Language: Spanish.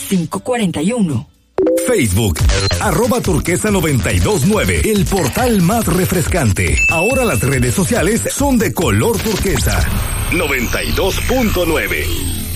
541. Facebook, @turquesa929, el portal más refrescante. Ahora las redes sociales son de color turquesa. 92.9.